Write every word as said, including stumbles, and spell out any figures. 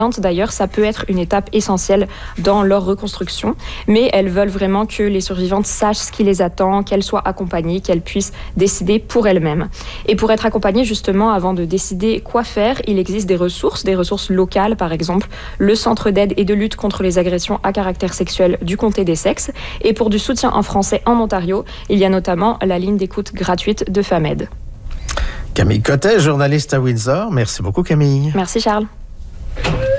D'ailleurs, ça peut être une étape essentielle dans leur reconstruction, mais elles veulent vraiment que les survivantes sachent ce qui les attend, qu'elles soient accompagnées, qu'elles puissent décider pour elles-mêmes. Et pour être accompagnées, justement, avant de décider quoi faire, il existe des ressources, des ressources locales, par exemple, le Centre d'aide et de lutte contre les agressions à caractère sexuel du Comté des Sexes. Et pour du soutien en français en Ontario, il y a notamment la ligne d'écoute gratuite de FAMED. Camille Cottet, journaliste à Windsor. Merci beaucoup, Camille. Merci, Charles.